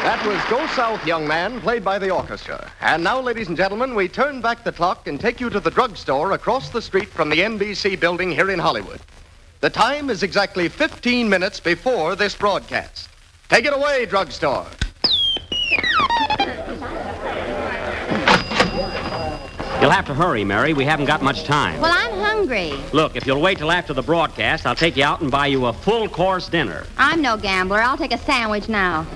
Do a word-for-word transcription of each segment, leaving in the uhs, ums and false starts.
That was Go South, Young Man, played by the orchestra. And now, ladies and gentlemen, we turn back the clock and take you to the drugstore across the street from the N B C building here in Hollywood. The time is exactly fifteen minutes before this broadcast. Take it away, drugstore. You'll have to hurry, Mary. We haven't got much time. Well, I'm hungry. Look, if you'll wait till after the broadcast, I'll take you out and buy you a full-course dinner. I'm no gambler. I'll take a sandwich now.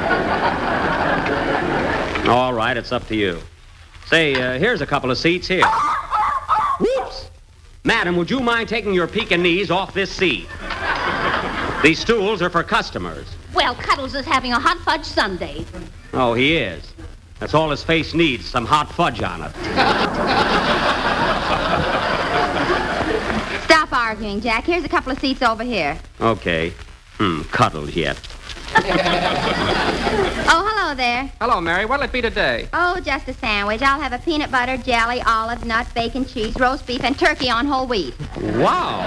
All right, it's up to you. Say, uh, here's a couple of seats here. Whoops! Madam, would you mind taking your Pekingese off this seat? These stools are for customers. Well, Cuddles is having a hot fudge sundae. Oh, he is. That's all his face needs, some hot fudge on it. Stop arguing, Jack. Here's a couple of seats over here. Okay. Hmm, Cuddles yet. Oh, hello there. Hello, Mary. What'll it be today? Oh, just a sandwich. I'll have a peanut butter, jelly, olive, nut, bacon, cheese, roast beef, and turkey on whole wheat. Wow.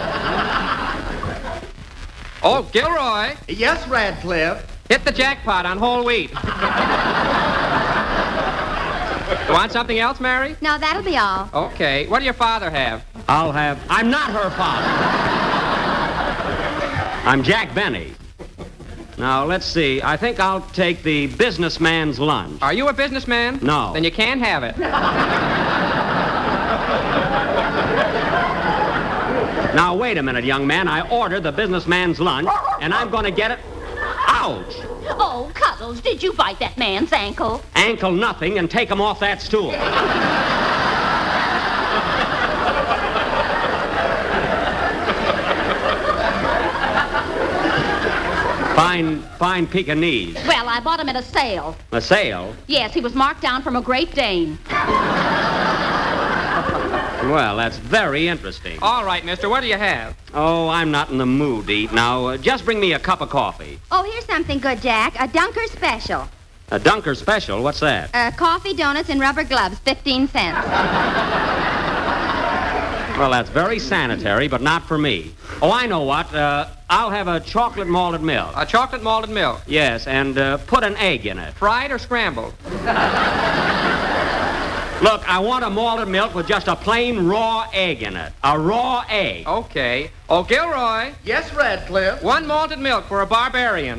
Oh, Gilroy. Yes, Radcliffe. Hit the jackpot on whole wheat. You want something else, Mary? No, that'll be all. Okay. What do your father have? I'll have... I'm not her father. I'm Jack Benny. Now, let's see. I think I'll take the businessman's lunch. Are you a businessman? No. Then you can't have it. Now, wait a minute, young man. I ordered the businessman's lunch, and I'm going to get it... Ouch! Oh, Cuddles, did you bite that man's ankle? Ankle nothing and take him off that stool. Fine, fine Pekingese. Well, I bought him at a sale. A sale? Yes, he was marked down from a Great Dane. Well, that's very interesting. All right, mister, what do you have? Oh, I'm not in the mood to eat now. Uh, just bring me a cup of coffee. Oh, here's something good, Jack. A Dunker special. A Dunker special? What's that? Uh, coffee, donuts, and rubber gloves, fifteen cents. Well, that's very sanitary, but not for me. Oh, I know what. Uh, I'll have a chocolate malted milk. A chocolate malted milk. Yes, and uh, put an egg in it. Fried or scrambled? Look, I want a malted milk with just a plain raw egg in it. A raw egg. Okay. Oh, Gilroy. Yes, Radcliffe. One malted milk for a barbarian.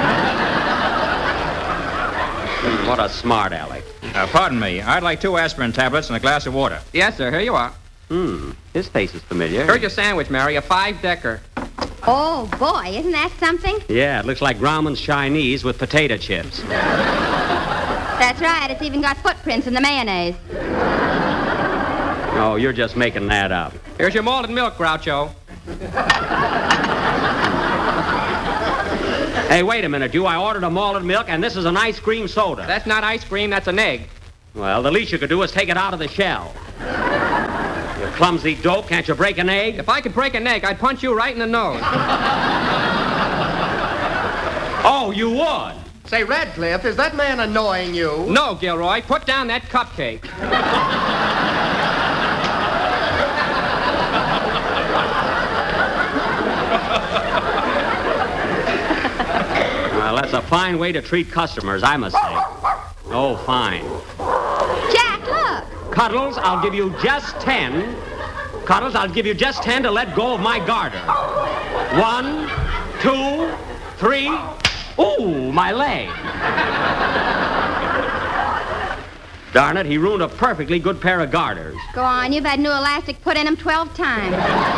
What a smart aleck. Uh, pardon me. I'd like two aspirin tablets and a glass of water. Yes, sir. Here you are. Hmm. His face is familiar. Here's your sandwich, Mary. A five-decker. Oh, boy, isn't that something? Yeah, it looks like Grauman's Chinese with potato chips. That's right. It's even got footprints in the mayonnaise. Oh, you're just making that up. Here's your malted milk, Groucho. Hey, wait a minute, you. I ordered a malted milk, and this is an ice cream soda. That's not ice cream, that's an egg. Well, the least you could do is take it out of the shell. You clumsy dope, can't you break an egg? If I could break an egg, I'd punch you right in the nose. Oh, you would? Say, Radcliffe, is that man annoying you? No, Gilroy. Put down that cupcake. Well, that's a fine way to treat customers, I must say. Oh, fine. Jack, look. Cuddles, I'll give you just ten. Cuddles, I'll give you just ten to let go of my garter. One, two, three. Ooh, my leg. Darn it, he ruined a perfectly good pair of garters. Go on, you've had new elastic put in them twelve times.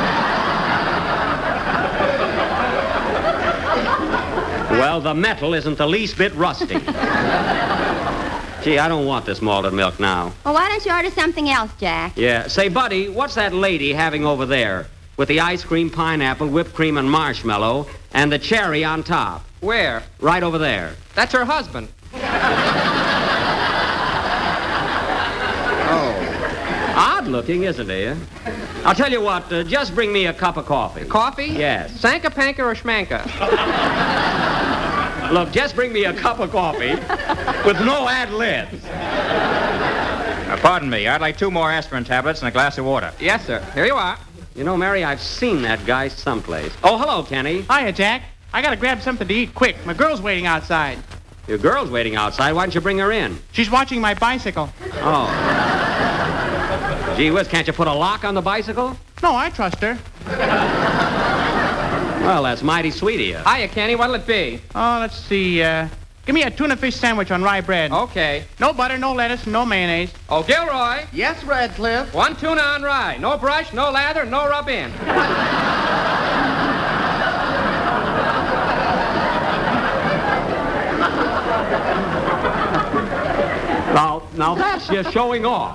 Well, the metal isn't the least bit rusty. Gee, I don't want this malted milk now. Well, why don't you order something else, Jack? Yeah. Say, buddy, what's that lady having over there with the ice cream, pineapple, whipped cream, and marshmallow, and the cherry on top? Where? Right over there. That's her husband. Oh. Odd looking, isn't he? I'll tell you what, uh, just bring me a cup of coffee. Coffee? Yes. Sanka, Panka, or Schmanka? Look, just bring me a cup of coffee with no ad-libs. Uh, pardon me. I'd like two more aspirin tablets and a glass of water. Yes, sir. Here you are. You know, Mary, I've seen that guy someplace. Oh, hello, Kenny. Hiya, Jack. I gotta grab something to eat quick. My girl's waiting outside. Your girl's waiting outside. Why don't you bring her in? She's watching my bicycle. Oh. Gee whiz, can't you put a lock on the bicycle? No, I trust her. Well, that's mighty sweet of you. Hiya, Kenny. What'll it be? Oh, let's see. Uh, give me a tuna fish sandwich on rye bread. Okay. No butter, no lettuce, no mayonnaise. Oh, Gilroy. Yes, Radcliffe. One tuna on rye. No brush, no lather, no rub in. Now, now that's just showing off.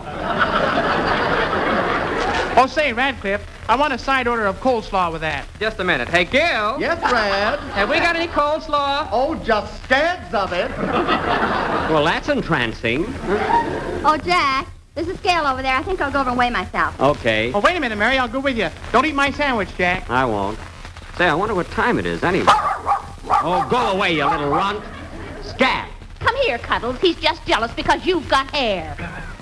Oh, say, Radcliffe, I want a side order of coleslaw with that. Just a minute. Hey, Gil. Yes, Rad. Have we got any coleslaw? Oh, just scads of it. Well, that's entrancing. Oh, Jack, there's a scale over there. I think I'll go over and weigh myself. Okay. Oh, wait a minute, Mary. I'll go with you. Don't eat my sandwich, Jack. I won't. Say, I wonder what time it is anyway. Oh, go away, you little runt. Scat. Come here, Cuddles. He's just jealous because you've got hair.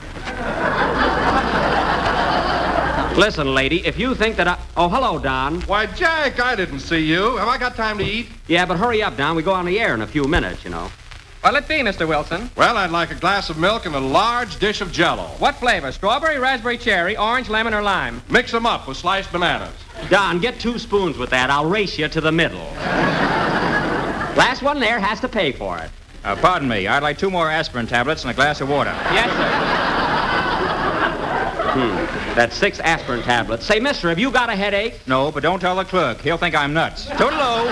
Listen, lady, if you think that I... Oh, hello, Don. Why, Jack, I didn't see you. Have I got time to eat? Yeah, but hurry up, Don. We go on the air in a few minutes, you know. What'll it be, Mister Wilson? Well, I'd like a glass of milk and a large dish of Jell-O. What flavor? Strawberry, raspberry, cherry, orange, lemon, or lime? Mix them up with sliced bananas. Don, get two spoons with that. I'll race you to the middle. Last one there has to pay for it. Uh, pardon me. I'd like two more aspirin tablets and a glass of water. Yes, sir. Hmm. That's six aspirin tablets. Say, mister, have you got a headache? No, but don't tell the clerk. He'll think I'm nuts. Toodaloo.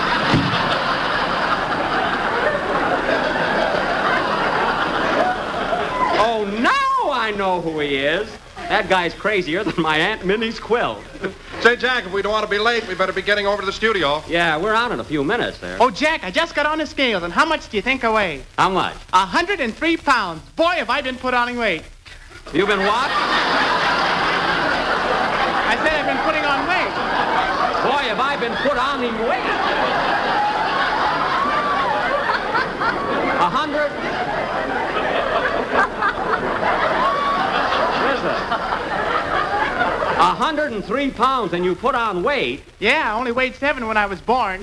Oh, now I know who he is. That guy's crazier than my Aunt Minnie's quilt. Say, Jack, if we don't want to be late, we better be getting over to the studio. Yeah, we're on in a few minutes there. Oh, Jack, I just got on the scales, and how much do you think I weigh? How much? A hundred and three pounds. Boy, have I been put on weight. You been what? I said I've been putting on weight. Boy, have I been put on in weight. A hundred. Listen. A hundred and three pounds and you put on weight? Yeah, I only weighed seven when I was born.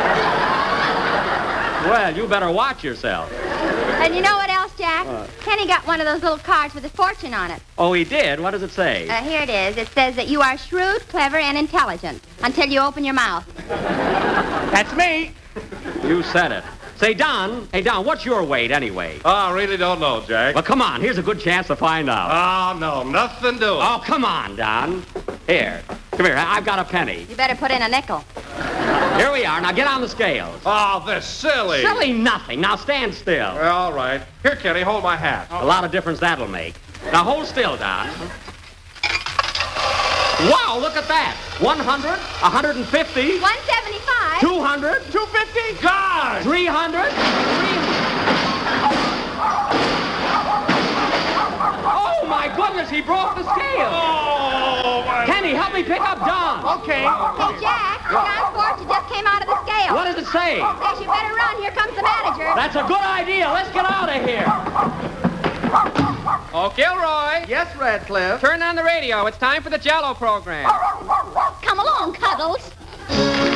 Well, you better watch yourself. And you know what else, Jack? What? Kenny got one of those little cards with a fortune on it. Oh, he did? What does it say? Uh, here it is. It says that you are shrewd, clever, and intelligent until you open your mouth. That's me. You said it. Say, Don, hey, Don, what's your weight anyway? Oh, I really don't know, Jack. Well, come on. Here's a good chance to find out. Oh, no, nothing doing. Oh, come on, Don. Here. Come here. I've got a penny. You better put in a nickel. Here we are. Now get on the scales. Oh, this silly. Silly nothing. Now stand still. Well, all right. Here, Kenny, hold my hat. A lot of difference that'll make. Now hold still, Don. Wow, look at that. one hundred, one hundred fifty, one seventy-five. two hundred, two fifty. God! three hundred, three hundred. Oh, my goodness, he broke the scale. Oh, my... Kenny, help me pick up Don. Okay. Hey, Jack, John's fortune just came out of the scale. What does it say? Says you better run. Here comes the manager. That's a good idea. Let's get out of here. Oh, Gilroy. Yes, Radcliffe. Turn on the radio. It's time for the Jell-O program. Come along, Cuddles.